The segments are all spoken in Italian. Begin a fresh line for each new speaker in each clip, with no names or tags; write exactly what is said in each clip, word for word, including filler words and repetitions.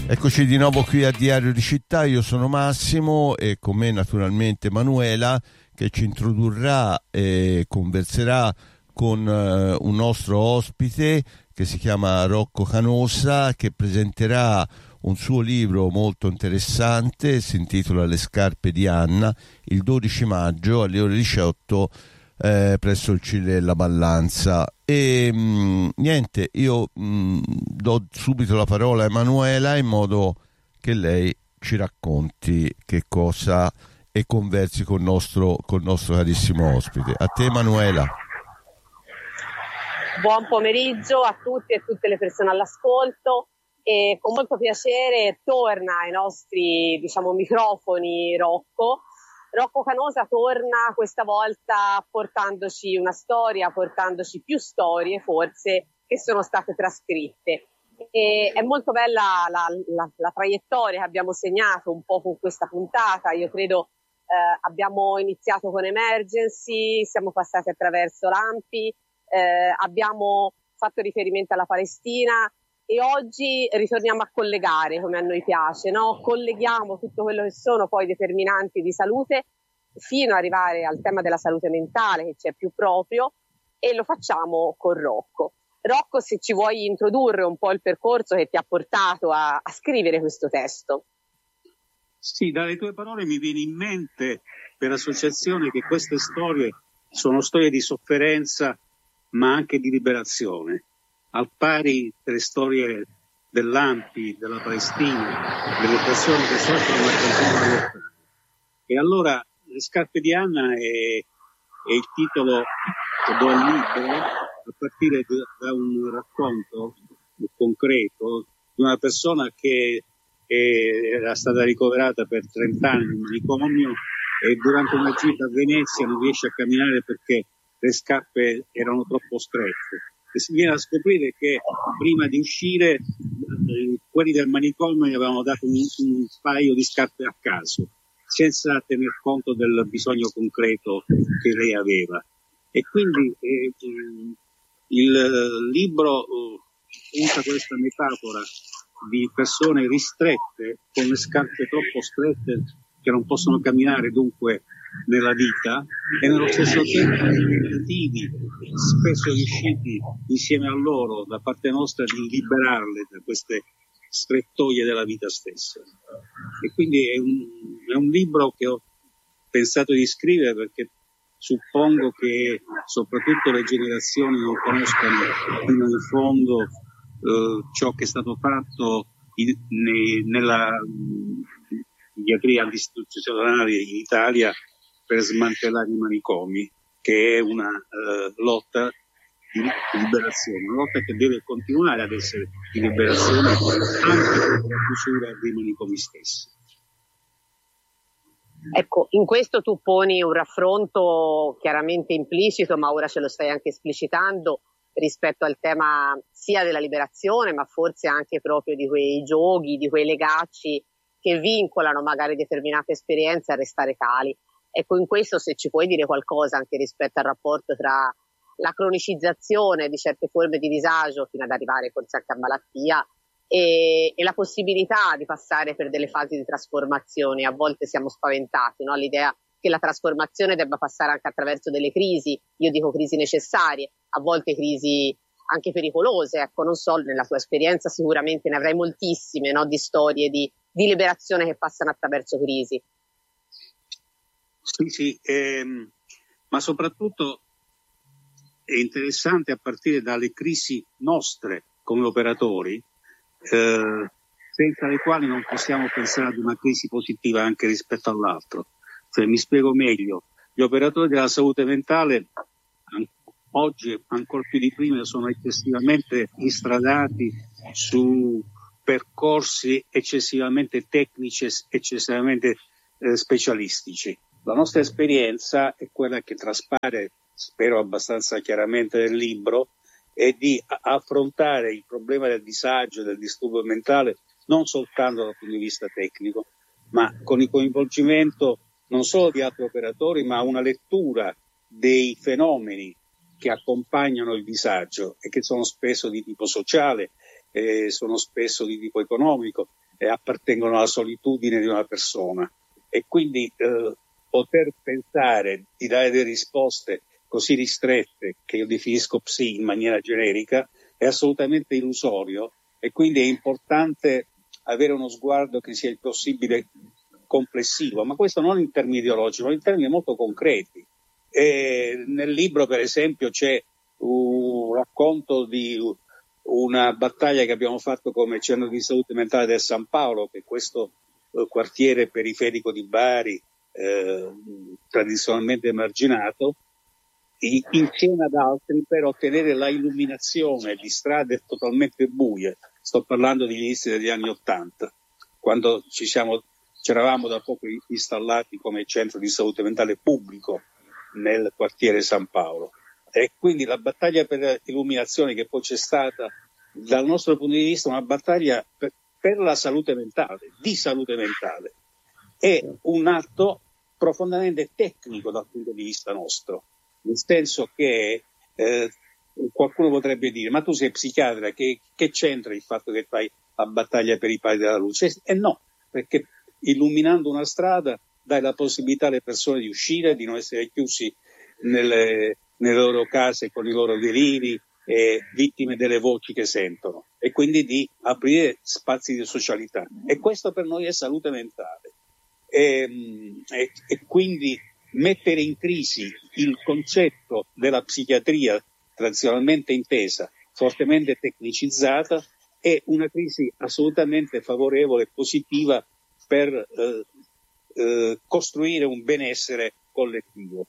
Eccoci di nuovo qui a Diario di Città, io sono Massimo e con me naturalmente Manuela che ci introdurrà e converserà con eh, un nostro ospite che si chiama Rocco Canosa, che presenterà un suo libro molto interessante, si intitola Le scarpe di Anna, il dodici maggio alle ore diciotto eh, presso il Cile della Ballanza. E mh, niente, io mh, do subito la parola a Emanuela in modo che lei ci racconti che cosa e conversi con il nostro, con il nostro carissimo ospite. A te Emanuela.
Buon pomeriggio a tutti e tutte le persone all'ascolto e con molto piacere torna ai nostri, diciamo, microfoni Rocco. Rocco Canosa torna questa volta portandoci una storia, portandoci più storie forse che sono state trascritte. E è molto bella la, la, la traiettoria che abbiamo segnato un po' con questa puntata. Io credo eh, abbiamo iniziato con Emergency, siamo passati attraverso Lampi, eh, abbiamo fatto riferimento alla Palestina e oggi ritorniamo a collegare, come a noi piace, no? Colleghiamo tutto quello che sono poi determinanti di salute fino ad arrivare al tema della salute mentale che c'è più proprio, e lo facciamo con Rocco. Rocco, se ci vuoi introdurre un po' il percorso che ti ha portato a, a scrivere questo testo.
Sì, dalle tue parole mi viene in mente per associazione che queste storie sono storie di sofferenza ma anche di liberazione, al pari delle storie dell'Ampi, della Palestina, delle persone che soffrono la continua lotta. E allora Le scarpe di Anna è, è il titolo che do al libro, a partire da un racconto concreto di una persona che era stata ricoverata per trenta anni in manicomio e durante una gita a Venezia non riesce a camminare perché le scarpe erano troppo strette. E si viene a scoprire che prima di uscire eh, quelli del manicomio gli avevano dato un, un paio di scarpe a caso, senza tener conto del bisogno concreto che lei aveva. E quindi eh, il libro eh, usa questa metafora di persone ristrette, con le scarpe troppo strette, che non possono camminare dunque nella vita, e nello stesso tempo i tentativi spesso riusciti insieme a loro da parte nostra di liberarle da queste strettoie della vita stessa. E quindi è un, è un libro che ho pensato di scrivere perché suppongo che soprattutto le generazioni non conoscano fino in fondo eh, ciò che è stato fatto in, ne, nella psichiatria antistituzionale in Italia per smantellare i manicomi, che è una uh, lotta di liberazione, una lotta che deve continuare ad essere di liberazione anche dopo la chiusura dei manicomi stessi.
Ecco, in questo tu poni un raffronto chiaramente implicito, ma ora ce lo stai anche esplicitando, rispetto al tema sia della liberazione, ma forse anche proprio di quei giochi, di quei legacci che vincolano magari determinate esperienze a restare tali. Ecco, in questo se ci puoi dire qualcosa anche rispetto al rapporto tra la cronicizzazione di certe forme di disagio fino ad arrivare forse anche a malattia e, e la possibilità di passare per delle fasi di trasformazione. A volte siamo spaventati, no? All'idea che la trasformazione debba passare anche attraverso delle crisi, io dico crisi necessarie, a volte crisi anche pericolose. Ecco, non so, nella tua esperienza sicuramente ne avrai moltissime, no? Di storie di, di liberazione che passano attraverso crisi.
Sì, sì, ehm, ma soprattutto è interessante a partire dalle crisi nostre come operatori, eh, senza le quali non possiamo pensare ad una crisi positiva anche rispetto all'altro. Cioè, mi spiego meglio, gli operatori della salute mentale an- oggi ancora più di prima sono eccessivamente instradati su percorsi eccessivamente tecnici, eccessivamente eh, specialistici. La nostra esperienza è quella che traspare, spero abbastanza chiaramente nel libro, è di affrontare il problema del disagio, del disturbo mentale, non soltanto dal punto di vista tecnico, ma con il coinvolgimento non solo di altri operatori, ma una lettura dei fenomeni che accompagnano il disagio e che sono spesso di tipo sociale, eh, sono spesso di tipo economico, eh, appartengono alla solitudine di una persona, e quindi eh, poter pensare di dare delle risposte così ristrette, che io definisco psi in maniera generica, è assolutamente illusorio, e quindi è importante avere uno sguardo che sia il possibile complessivo, ma questo non in termini ideologici, ma in termini molto concreti. E nel libro, per esempio, c'è un racconto di una battaglia che abbiamo fatto come centro di salute mentale del San Paolo, che è questo eh, quartiere periferico di Bari, eh, tradizionalmente emarginato, insieme ad altri, per ottenere la illuminazione di strade totalmente buie. Sto parlando degli inizi degli anni Ottanta, quando ci siamo, c'eravamo da poco installati come centro di salute mentale pubblico nel quartiere San Paolo. E quindi la battaglia per l'illuminazione, che poi c'è stata, dal nostro punto di vista, una battaglia per, per la salute mentale, di salute mentale, è un atto profondamente tecnico dal punto di vista nostro, nel senso che eh, qualcuno potrebbe dire: ma tu sei psichiatra, che, che c'entra il fatto che fai la battaglia per i pali della luce? E eh, no, perché illuminando una strada dai la possibilità alle persone di uscire, di non essere chiusi nelle, nelle loro case con i loro deliri, e vittime delle voci che sentono, e quindi di aprire spazi di socialità. E questo per noi è salute mentale. E, e, e quindi mettere in crisi il concetto della psichiatria tradizionalmente intesa, fortemente tecnicizzata, è una crisi assolutamente favorevole e positiva per eh, eh, costruire un benessere collettivo.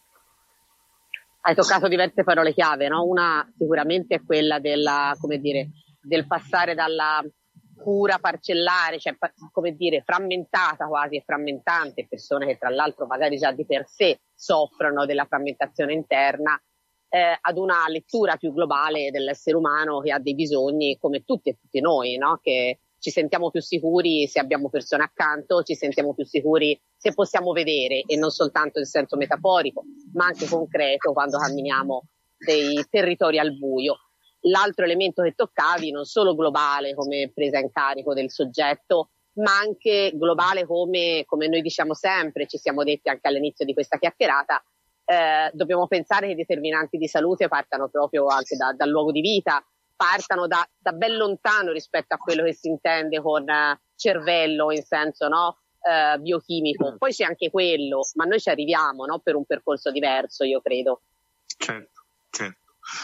Hai toccato diverse parole chiave, no? Una sicuramente è quella della, come dire, del passare dalla cura parcellare, cioè come dire frammentata quasi e frammentante, persone che tra l'altro magari già di per sé soffrono della frammentazione interna, eh, ad una lettura più globale dell'essere umano che ha dei bisogni come tutti e tutti noi, no? Che ci sentiamo più sicuri se abbiamo persone accanto, ci sentiamo più sicuri se possiamo vedere, e non soltanto in senso metaforico, ma anche concreto, quando camminiamo dei territori al buio. L'altro elemento che toccavi, non solo globale come presa in carico del soggetto, ma anche globale come, come noi diciamo sempre, ci siamo detti anche all'inizio di questa chiacchierata, eh, dobbiamo pensare che i determinanti di salute partano proprio anche da, dal luogo di vita, partano da, da ben lontano rispetto a quello che si intende con eh, cervello in senso no, eh, biochimico. Poi c'è anche quello, ma noi ci arriviamo no, per un percorso diverso, io credo.
Certo, certo.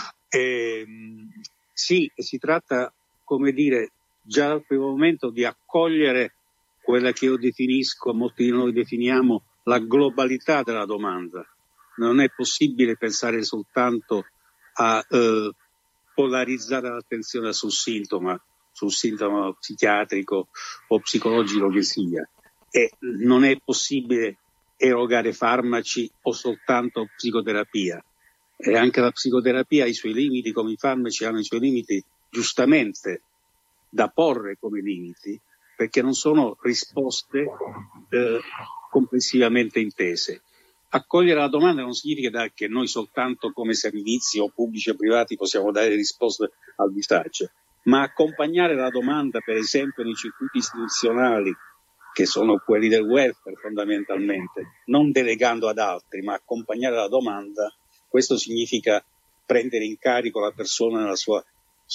Eh, sì, si tratta, come dire, già dal primo momento di accogliere quella che io definisco, molti di noi definiamo, la globalità della domanda. Non è possibile pensare soltanto a eh, polarizzare l'attenzione sul sintomo, sul sintomo psichiatrico o psicologico che sia. E non è possibile erogare farmaci o soltanto psicoterapia. E anche la psicoterapia ha i suoi limiti, come i farmaci hanno i suoi limiti, giustamente da porre come limiti, perché non sono risposte eh, complessivamente intese. Accogliere la domanda non significa che noi soltanto come servizi o pubblici o privati possiamo dare risposte al disagio, ma accompagnare la domanda, per esempio nei circuiti istituzionali, che sono quelli del welfare fondamentalmente, non delegando ad altri, ma accompagnare la domanda. Questo significa prendere in carico la persona nella sua,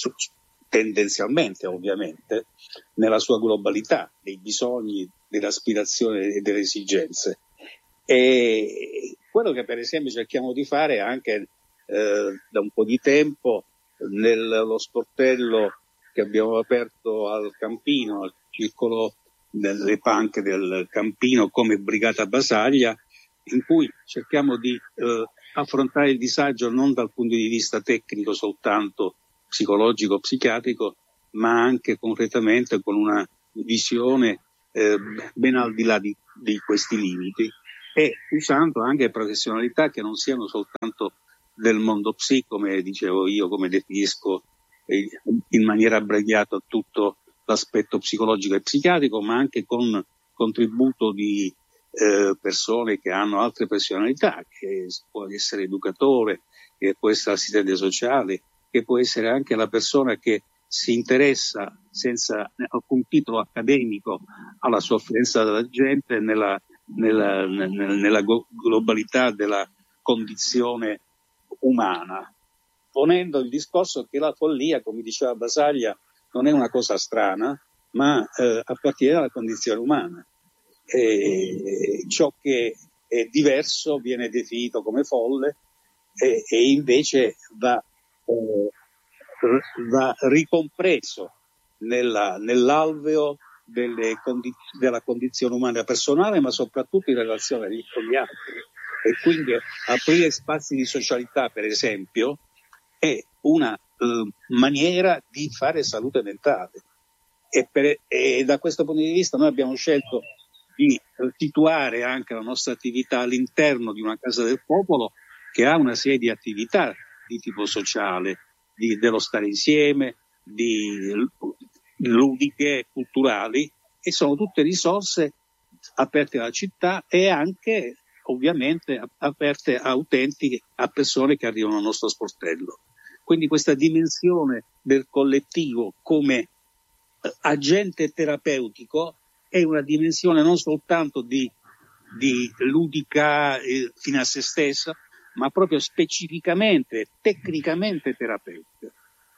tendenzialmente ovviamente, nella sua globalità, dei bisogni, delle aspirazioni e delle esigenze. E quello che per esempio cerchiamo di fare anche eh, da un po' di tempo nello sportello che abbiamo aperto al Campino, al circolo delle panche del Campino come Brigata Basaglia, in cui cerchiamo di eh, affrontare il disagio non dal punto di vista tecnico soltanto psicologico, psichiatrico, ma anche concretamente con una visione eh, ben al di là di, di questi limiti, e usando anche professionalità che non siano soltanto del mondo psi, come dicevo io, come definisco eh, in maniera abbreviata tutto l'aspetto psicologico e psichiatrico, ma anche con contributo di Eh, persone che hanno altre professionalità, che può essere educatore, che può essere assistente sociale, che può essere anche la persona che si interessa senza alcun titolo accademico alla sofferenza della gente nella, nella, nella, nella globalità della condizione umana, ponendo il discorso che la follia, come diceva Basaglia, non è una cosa strana, ma eh, appartiene alla condizione umana. E ciò che è diverso viene definito come folle e, e invece va, eh, va ricompreso nella, nell'alveo delle condi- della condizione umana personale, ma soprattutto in relazione con gli altri. E quindi aprire spazi di socialità, per esempio, è una eh, maniera di fare salute mentale. E, per, e da questo punto di vista noi abbiamo scelto di situare anche la nostra attività all'interno di una Casa del Popolo che ha una serie di attività di tipo sociale, di, dello stare insieme, di ludiche, culturali, e sono tutte risorse aperte alla città e anche ovviamente aperte a utenti, a persone che arrivano al nostro sportello. Quindi questa dimensione del collettivo come agente terapeutico è una dimensione non soltanto di, di ludica eh, fino a se stessa, ma proprio specificamente, tecnicamente terapeutica.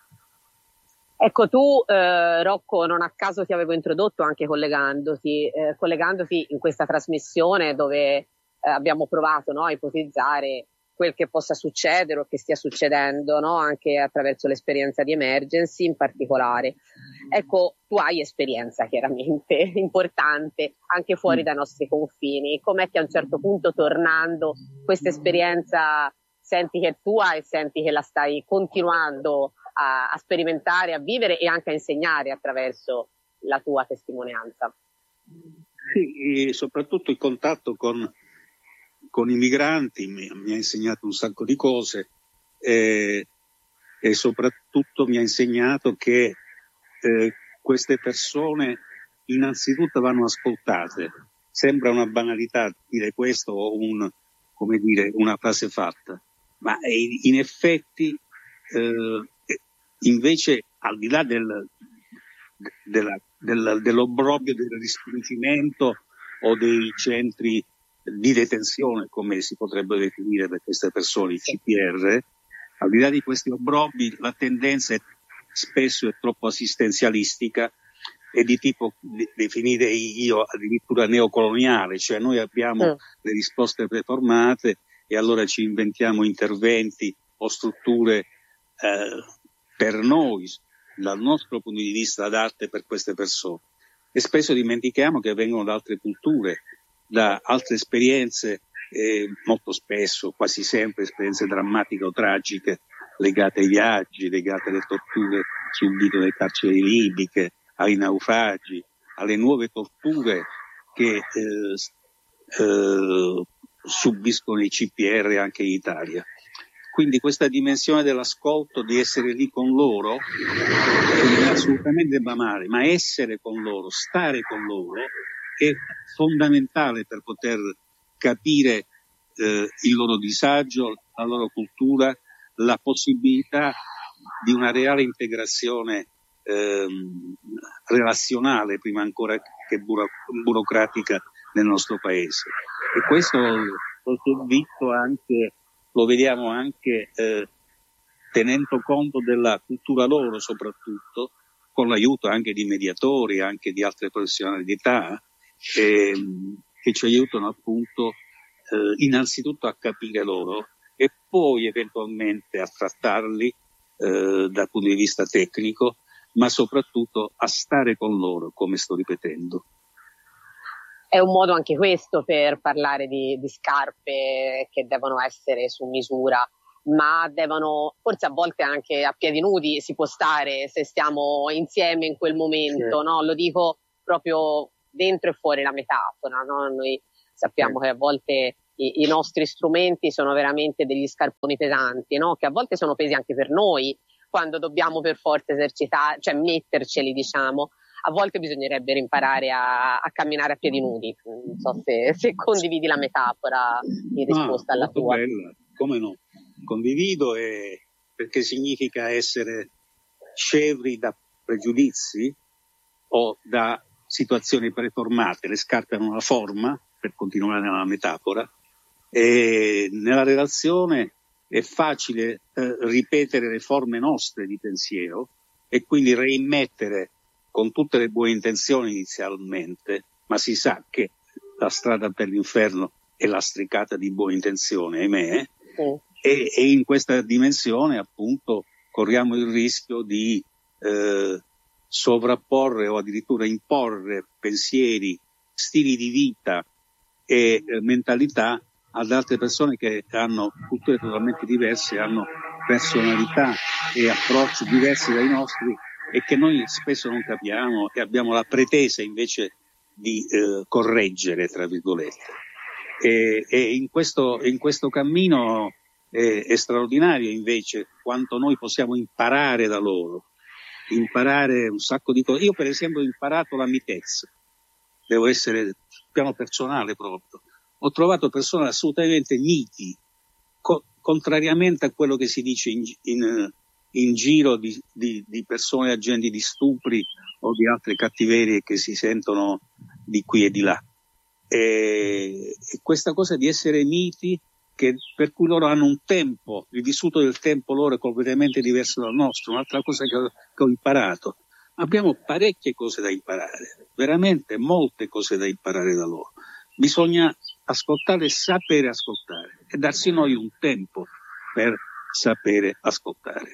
Ecco, tu eh, Rocco, non a caso ti avevo introdotto anche collegandoti, eh, collegandoti in questa trasmissione dove eh, abbiamo provato, no, a ipotizzare quel che possa succedere o che stia succedendo, no? Anche attraverso l'esperienza di Emergency in particolare. Ecco, tu hai esperienza chiaramente importante anche fuori dai nostri confini. Com'è che a un certo punto, tornando, questa esperienza senti che è tua e senti che la stai continuando a, a sperimentare, a vivere e anche a insegnare attraverso la tua testimonianza?
Sì, e soprattutto il contatto con con i migranti mi, mi ha insegnato un sacco di cose eh, e soprattutto mi ha insegnato che eh, queste persone innanzitutto vanno ascoltate. Sembra una banalità dire questo o un, come dire, una frase fatta, ma in effetti eh, invece al di là del, della, del, dell'obbrobrio del restringimento o dei centri di detenzione, come si potrebbe definire per queste persone, i C P R, al di là di questi obbrobbi, la tendenza è spesso è troppo assistenzialistica e di tipo de- definire io addirittura neocoloniale, cioè noi abbiamo mm. le risposte preformate e allora ci inventiamo interventi o strutture eh, per noi, dal nostro punto di vista, adatte per queste persone. E spesso dimentichiamo che vengono da altre culture, da altre esperienze, eh, molto spesso, quasi sempre, esperienze drammatiche o tragiche legate ai viaggi, legate alle torture subite nelle carceri libiche, ai naufragi, alle nuove torture che eh, eh, subiscono i C P R anche in Italia. Quindi questa dimensione dell'ascolto, di essere lì con loro, non è assolutamente banale, ma essere con loro, stare con loro, è fondamentale per poter capire eh, il loro disagio, la loro cultura, la possibilità di una reale integrazione eh, relazionale, prima ancora che buro- burocratica nel nostro paese. E questo l'ho visto anche, lo vediamo anche eh, tenendo conto della cultura loro soprattutto, con l'aiuto anche di mediatori, anche di altre professionalità, Eh, che ci aiutano appunto eh, innanzitutto a capire loro e poi eventualmente a trattarli eh, dal punto di vista tecnico, ma soprattutto a stare con loro, come sto ripetendo.
È un modo anche questo per parlare di, di scarpe che devono essere su misura, ma devono, forse a volte anche a piedi nudi si può stare se stiamo insieme in quel momento, sì. No? Lo dico proprio dentro e fuori la metafora, no? Noi sappiamo sì. che a volte i, i nostri strumenti sono veramente degli scarponi pesanti, no? Che a volte sono pesi anche per noi, quando dobbiamo per forza esercitare, cioè metterceli, diciamo. A volte bisognerebbe imparare a, a camminare a piedi nudi. Non so se, se condividi la metafora in risposta ah, alla tua.
Bella. Come no? Condivido, e perché significa essere scevri da pregiudizi o da situazioni preformate, le scarpe hanno una forma, per continuare nella metafora, e nella relazione è facile eh, ripetere le forme nostre di pensiero e quindi reimmettere con tutte le buone intenzioni inizialmente, ma si sa che la strada per l'inferno è lastricata di buone intenzioni, ahimè, mm. e, e in questa dimensione appunto corriamo il rischio di eh, sovrapporre o addirittura imporre pensieri, stili di vita e eh, mentalità ad altre persone che hanno culture totalmente diverse, hanno personalità e approcci diversi dai nostri e che noi spesso non capiamo e abbiamo la pretesa invece di eh, correggere, tra virgolette. E, e in questo, in questo cammino è, è straordinario invece quanto noi possiamo imparare da loro, imparare un sacco di cose. Io per esempio ho imparato la mitezza, devo essere sul piano personale proprio. Ho trovato persone assolutamente miti, co- contrariamente a quello che si dice in, in, in giro di, di, di persone agenti di stupri o di altre cattiverie che si sentono di qui e di là. E, e questa cosa di essere miti, che, per cui loro hanno un tempo, il vissuto del tempo loro è completamente diverso dal nostro, un'altra cosa che ho, che ho imparato. Abbiamo parecchie cose da imparare, veramente molte cose da imparare da loro. Bisogna ascoltare e sapere ascoltare e darsi noi un tempo per sapere ascoltare.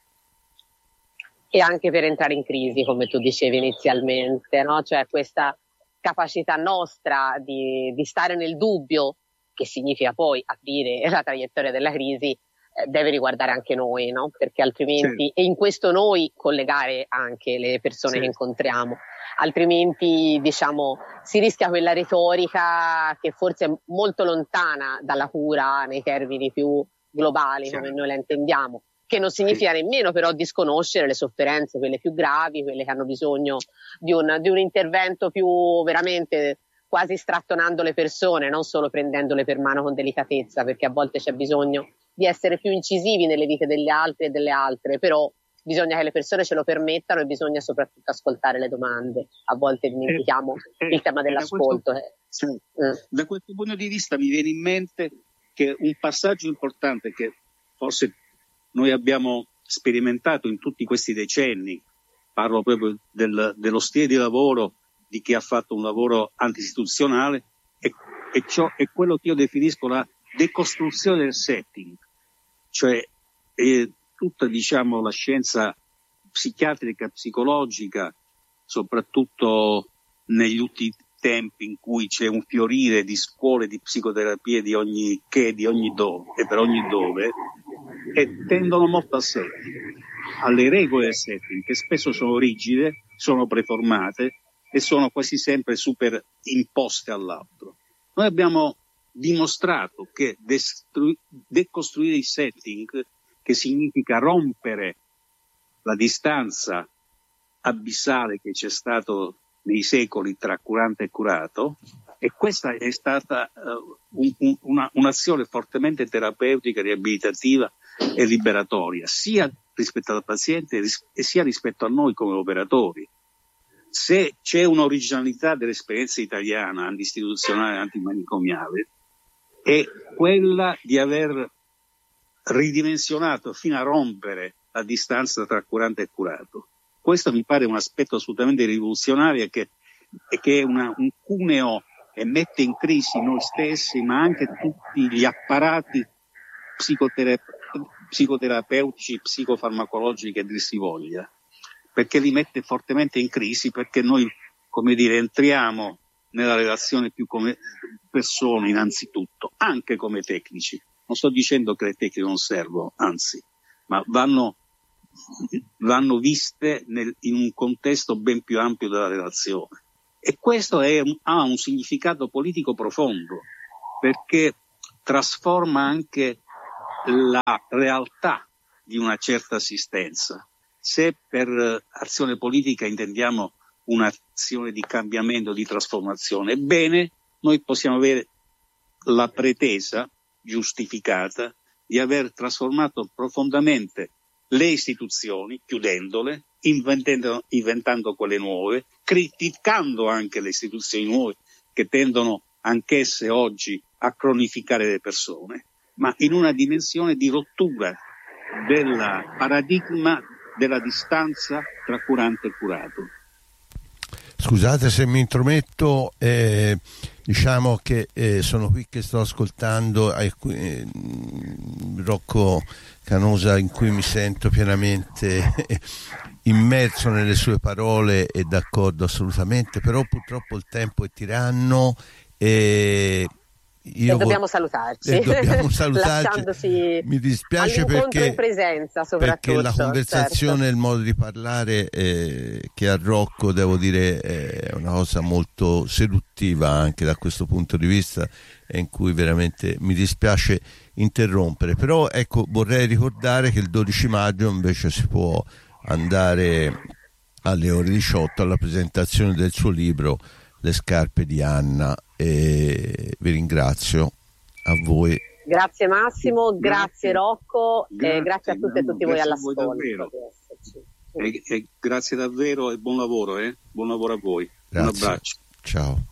E anche per entrare in crisi, come tu dicevi inizialmente, no? Cioè questa capacità nostra di, di stare nel dubbio, che significa poi aprire la traiettoria della crisi, eh, deve riguardare anche noi, no? Perché altrimenti, certo. E in questo noi collegare anche le persone, certo, che incontriamo, altrimenti diciamo si rischia quella retorica che forse è molto lontana dalla cura nei termini più globali, certo, come noi la intendiamo, che non significa nemmeno però disconoscere le sofferenze, quelle più gravi, quelle che hanno bisogno di un, di un intervento più veramente quasi strattonando le persone, non solo prendendole per mano con delicatezza, perché a volte c'è bisogno di essere più incisivi nelle vite degli altri e delle altre, però bisogna che le persone ce lo permettano e bisogna soprattutto ascoltare le domande. A volte dimentichiamo eh, eh, il tema dell'ascolto. Da questo,
eh. eh. da questo punto di vista mi viene in mente che un passaggio importante che forse noi abbiamo sperimentato in tutti questi decenni, parlo proprio del, dello stile di lavoro di chi ha fatto un lavoro anti-istituzionale, è, è, ciò, è quello che io definisco la decostruzione del setting, cioè è tutta diciamo la scienza psichiatrica, psicologica, soprattutto negli ultimi tempi in cui c'è un fiorire di scuole di psicoterapie di ogni che, di ogni dove e per ogni dove, e tendono molto al setting, alle regole del setting, che spesso sono rigide, sono preformate e sono quasi sempre super imposte all'altro. Noi abbiamo dimostrato che destru- decostruire il setting, che significa rompere la distanza abissale che c'è stato nei secoli tra curante e curato, e questa è stata uh, un, un, una, un'azione fortemente terapeutica, riabilitativa e liberatoria, sia rispetto al paziente e sia rispetto a noi come operatori. Se c'è un'originalità dell'esperienza italiana anti-istituzionale, antimanicomiale, è quella di aver ridimensionato fino a rompere la distanza tra curante e curato. Questo mi pare un aspetto assolutamente rivoluzionario e che, e che è una, un cuneo e mette in crisi noi stessi, ma anche tutti gli apparati psicotera- psicoterapeutici, psicofarmacologici che dir si voglia, perché li mette fortemente in crisi, perché noi, come dire, entriamo nella relazione più come persone innanzitutto, anche come tecnici. Non sto dicendo che le tecniche non servono, anzi, ma vanno, vanno viste nel, in un contesto ben più ampio della relazione. E questo è, ha un significato politico profondo, perché trasforma anche la realtà di una certa assistenza. Se per azione politica intendiamo un'azione di cambiamento, di trasformazione, ebbene, noi possiamo avere la pretesa giustificata di aver trasformato profondamente le istituzioni, chiudendole, inventando, inventando quelle nuove, criticando anche le istituzioni nuove che tendono anch'esse oggi a cronificare le persone, ma in una dimensione di rottura del paradigma della distanza tra curante e curato.
Scusate se mi intrometto, eh, diciamo che eh, sono qui che sto ascoltando eh, Rocco Canosa, in cui mi sento pienamente immerso nelle sue parole e d'accordo assolutamente, però purtroppo il tempo è tiranno e io
e dobbiamo
vo-
salutarci,
e dobbiamo salutarci.
lasciandosi
Mi dispiace
all'incontro
perché,
in presenza, soprattutto,
perché la conversazione
certo.
e il modo di parlare eh, che ha Rocco, devo dire, è una cosa molto seduttiva anche da questo punto di vista, e in cui veramente mi dispiace interrompere. Però ecco, vorrei ricordare che il dodici maggio invece si può andare alle ore diciotto alla presentazione del suo libro Le scarpe di Anna, e vi ringrazio a voi.
Grazie Massimo, grazie,
grazie
Rocco,
grazie,
e grazie a tutte e tutti voi all'ascolto.
E, e grazie davvero e buon lavoro, eh? Buon lavoro a voi.
Grazie.
Un abbraccio.
Ciao.